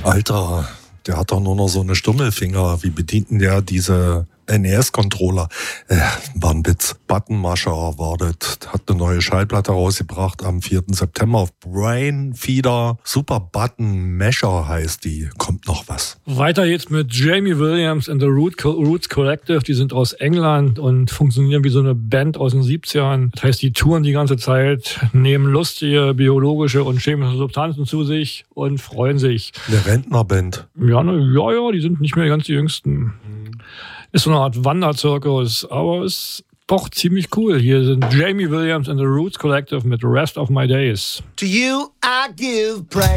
Alter, der hat doch nur noch so eine Stummelfinger. Wie bedient denn der diese NES-Controller? War ein Witz. Buttonmasher war das. Hat eine neue Schallplatte rausgebracht am 4. September auf Brainfeeder. Super Button Masher heißt die. Kommt noch was. Weiter geht's mit Jamie Williams and the Roots Collective. Die sind aus England und funktionieren wie so eine Band aus den 70ern. Das heißt, die touren die ganze Zeit, nehmen lustige biologische und chemische Substanzen zu sich und freuen sich. Eine Rentnerband. Ja, die sind nicht mehr ganz die Jüngsten. Ist so eine Art Wanderzirkus, aber ist doch ziemlich cool. Hier sind Jamie Williams and the Roots Collective mit Rest of My Days. To you I give praise.